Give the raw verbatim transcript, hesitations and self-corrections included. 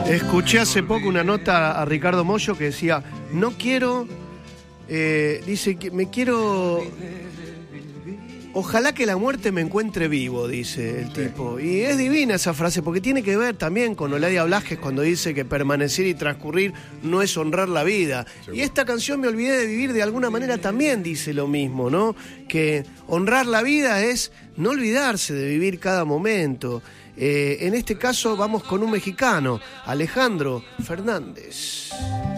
Escuché hace poco una nota a Ricardo Mollo que decía, no quiero, eh, dice que me quiero, ojalá que la muerte me encuentre vivo, dice el tipo. Y es divina esa frase porque tiene que ver también con Oladia Blasquez cuando dice que permanecer y transcurrir no es honrar la vida. Seguro. Y esta canción, Me olvidé de vivir, de alguna manera también dice lo mismo, ¿no? Que honrar la vida es no olvidarse de vivir cada momento. Eh, en este caso vamos con un mexicano, Alejandro Fernández.